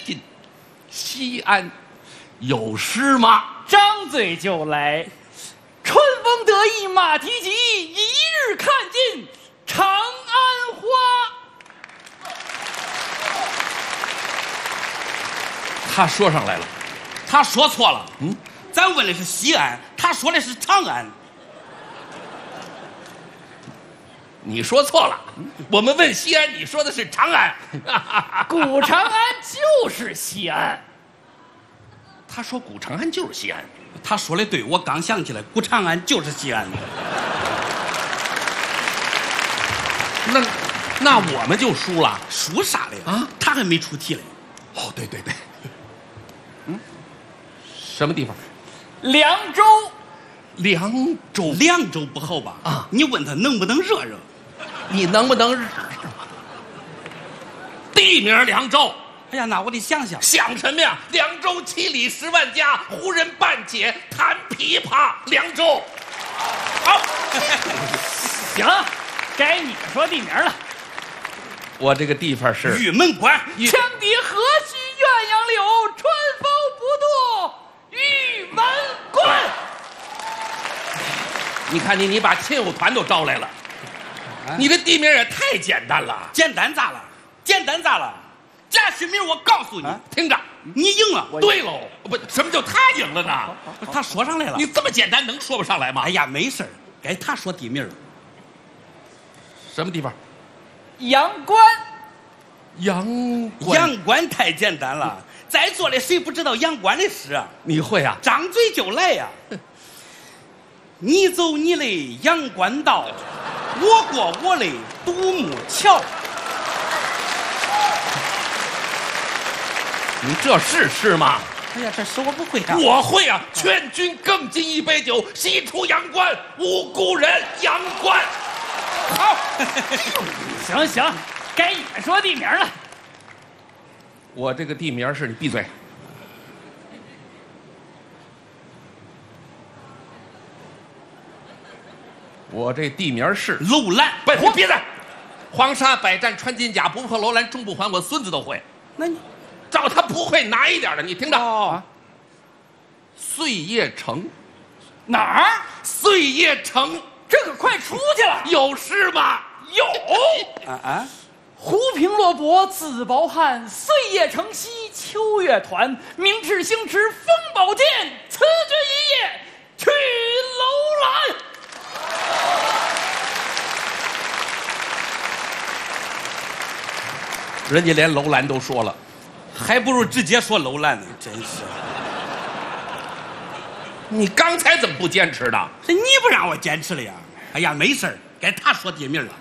进。西安有诗吗？ 张嘴就来，春风得意马蹄疾，一日看尽长安花。 他说上来了。 他说错了。咱问的是西安，他说的是长安。 你说错了，我们问西安，你说的是长安。 古长安就是西安。 他说古长安就是西安。 他说的对，我刚想起来，古长安就是西安的。 那我们就输了。 输啥嘞？ 啊， 他还没出题嘞。 哦，对对对。什么地方？ 凉州。 凉州。 凉州不好吧？ 啊， 你问他能不能热热？ 你能不能地名凉州？ 哎呀，那我得想想。 想什么呀？凉州7里10万家，胡人半解弹琵琶。凉州。好。 行，该你说地名了。 我这个地方是玉门关。 羌笛何须鸳鸯柳，春风不度玉门关。 你看你把亲友团都招来了，你这地名也太简单了。 简单咋了？简单咋了？贾旭明，我告诉你， 听着， 你赢了。 对喽，不，什么叫他赢了呢？ 他说上来了。 你这么简单能说不上来吗？ 哎呀，没事儿，该他说地名了。 什么地方？ 阳关。 阳关。 阳关太简单了，在座的谁不知道阳关的诗啊？ 你会啊？ 张嘴就来呀！你走你的阳关道，我过我的独木桥。 你这是诗吗？ 哎呀，这诗我不会啊。 我会啊！劝君更尽一杯酒，西出阳关无故人。阳关。好。 行行，该你说地名了。 我这个地名是，你闭嘴。我这地名是楼兰。 不，你别在。黄沙百战穿金甲，不破楼兰终不还。我孙子都会。 那你照他不会难一点的，你听着。 哦， 碎叶城。 哪儿？ 碎叶城。 这可快出去了。 有诗吗？ 有。 胡平洛伯自饱汉，岁月城西秋月团。明智星驰风宝剑，此决一夜去楼兰。 人家连楼兰都说了， 还不如直接说楼兰呢，真是。 你刚才怎么不坚持呢？ 是你不让我坚持了呀！哎呀，没事儿，该他说地名了。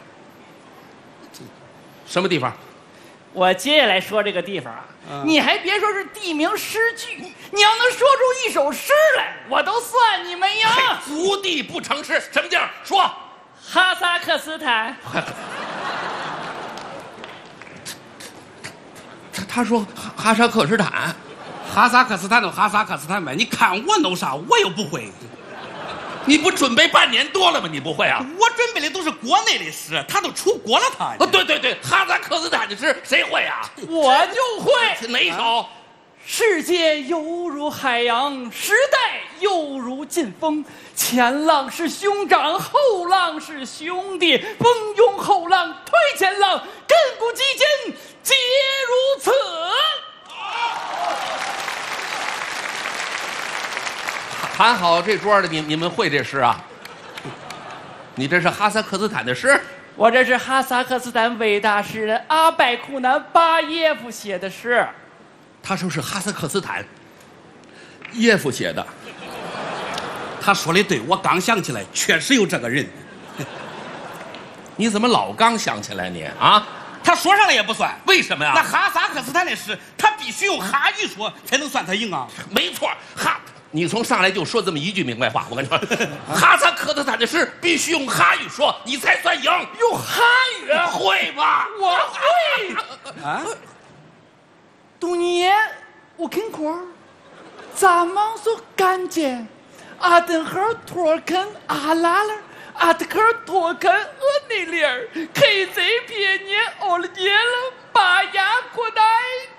什么地方？ 我接下来说这个地方啊，你还别说是地名诗句，你要能说出一首诗来，我都算你们赢。 伏地不成诗，什么地儿？说。 哈萨克斯坦。 他说哈萨克斯坦。 哈萨克斯坦就哈萨克斯坦呗，你看我弄啥，我又不会。 你不准备半年多了吗？你不会啊？ 我准备的都是国内的诗，他都出国了他。 哦，对对对，哈萨克斯坦的诗谁会啊？ 我就会。 哪一首？ 世界犹如海洋，时代犹如劲风。前浪是兄长，后浪是兄弟，蜂拥后浪推前浪，亘古基间皆如此。 喊好这桌的你们会这诗啊？你这是哈萨克斯坦的诗？ 我这是哈萨克斯坦伟大诗人阿拜库南巴耶夫写的诗。 他说是哈萨克斯坦耶夫写的。 他说的对，我刚想起来，确实有这个人。 你怎么老刚想起来你啊？ 他说上来也不算， 为什么呀？ 那哈萨克斯坦的诗，他必须用哈语说才能算他赢啊。 没错，你从上来就说这么一句明白话，我跟你说，哈萨克斯坦的诗必须用哈语说，你才算赢。 用哈语会吧？ 我会。 啊， 多年我看过，咱们说干净，阿登哈托肯阿拉了。阿德克托肯厄内里尔，KZ 别年奥了年了，把牙扩大。